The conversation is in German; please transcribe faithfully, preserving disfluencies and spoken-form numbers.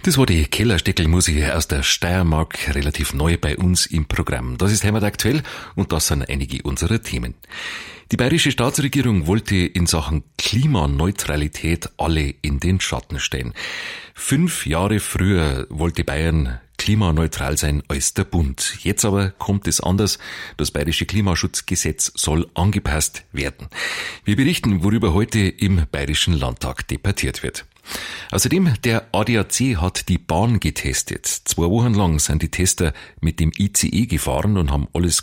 Das war die Kellersteckelmusik aus der Steiermark, relativ neu bei uns im Programm. Das ist Heimat aktuell und das sind einige unserer Themen. Die bayerische Staatsregierung wollte in Sachen Klimaneutralität alle in den Schatten stellen. Fünf Jahre früher wollte Bayern klimaneutral sein als der Bund. Jetzt aber kommt es anders. Das bayerische Klimaschutzgesetz soll angepasst werden. Wir berichten, worüber heute im Bayerischen Landtag debattiert wird. Außerdem, der A D A C hat die Bahn getestet. Zwei Wochen lang sind die Tester mit dem I C E gefahren und haben alles